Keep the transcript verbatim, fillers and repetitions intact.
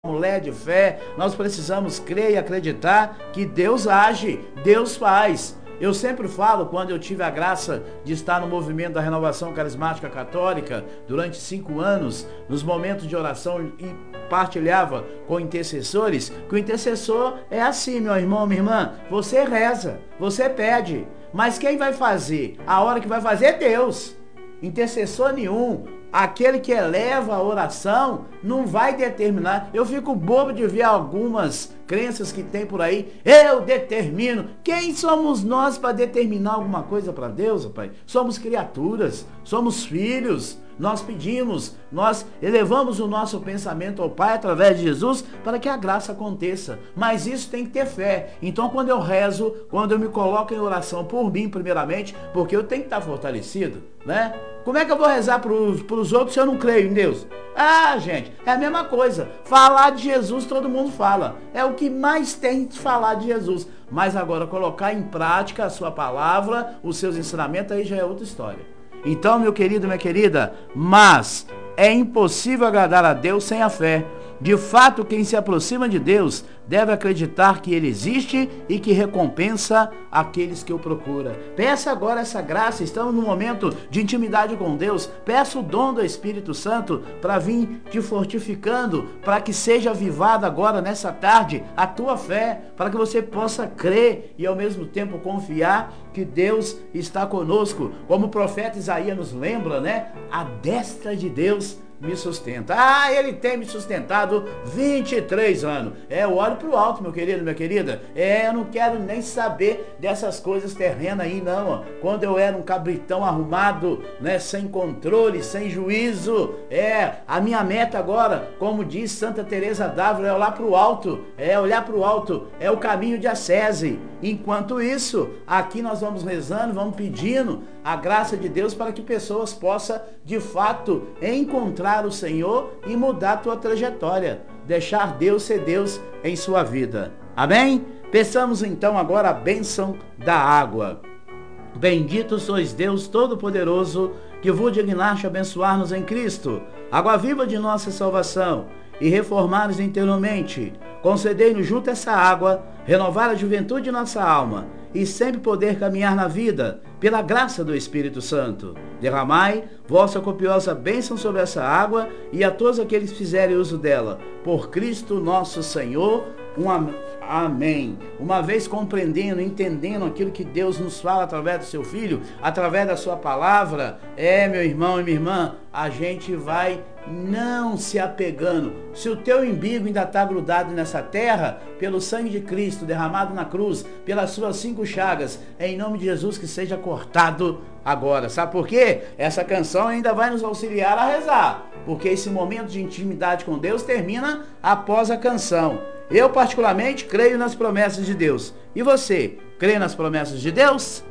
mulher de fé, nós precisamos crer e acreditar que Deus age, Deus faz. Eu sempre falo, quando eu tive a graça de estar no movimento da Renovação Carismática Católica durante cinco anos, nos momentos de oração e partilhava com intercessores, que o intercessor é assim, meu irmão, minha irmã, você reza, você pede, mas quem vai fazer? A hora que vai fazer é Deus. Intercessor nenhum, aquele que eleva a oração, não vai determinar. Eu fico bobo de ver algumas crenças que tem por aí. Eu determino. Quem somos nós para determinar alguma coisa para Deus, pai? Somos criaturas, somos filhos. Nós pedimos, nós elevamos o nosso pensamento ao Pai através de Jesus para que a graça aconteça. Mas isso tem que ter fé. Então, quando eu rezo, quando eu me coloco em oração por mim, primeiramente, porque eu tenho que estar fortalecido, né? Como é que eu vou rezar para os outros se eu não creio em Deus? Ah, gente, é a mesma coisa. Falar de Jesus todo mundo fala. É o que mais tem de falar de Jesus. Mas agora, colocar em prática a sua palavra, os seus ensinamentos, aí já é outra história. Então, meu querido, minha querida, mas é impossível agradar a Deus sem a fé. De fato, quem se aproxima de Deus deve acreditar que Ele existe e que recompensa aqueles que o procuram. Peça agora essa graça, estamos num momento de intimidade com Deus. Peça o dom do Espírito Santo para vir te fortificando, para que seja avivada agora, nessa tarde, a tua fé, para que você possa crer e ao mesmo tempo confiar que Deus está conosco. Como o profeta Isaías nos lembra, né? A destra de Deus me sustenta. Ah, ele tem me sustentado vinte e três anos. É, eu olho pro alto, meu querido, minha querida. É, eu não quero nem saber dessas coisas terrenas aí, não. Ó. Quando eu era um cabritão arrumado, né, sem controle, sem juízo. É, a minha meta agora, como diz Santa Teresa d'Ávila, é olhar pro alto. É, olhar pro alto. É o caminho de Assese. Enquanto isso, aqui nós vamos rezando, vamos pedindo a graça de Deus para que pessoas possam, de fato, encontrar o Senhor e mudar a tua trajetória. Deixar Deus ser Deus em sua vida. Amém? Peçamos então agora a bênção da água. Bendito sois Deus Todo-Poderoso, que vos dignaste abençoar-nos em Cristo, água viva de nossa salvação, e reformar-nos interiormente. Concedei-nos junto a essa água, renovar a juventude de nossa alma, e sempre poder caminhar na vida, pela graça do Espírito Santo. Derramai vossa copiosa bênção sobre essa água e a todos aqueles que fizerem uso dela. Por Cristo nosso Senhor. Um amém. Uma vez compreendendo, entendendo aquilo que Deus nos fala através do seu Filho, através da sua palavra, é, meu irmão e minha irmã, a gente vai não se apegando. Se o teu umbigo ainda está grudado nessa terra, pelo sangue de Cristo derramado na cruz, pelas suas cinco chagas, é em nome de Jesus que seja cortado agora. Sabe por quê? Essa canção ainda vai nos auxiliar a rezar, porque esse momento de intimidade com Deus termina após a canção. Eu particularmente creio nas promessas de Deus. E você, crê nas promessas de Deus?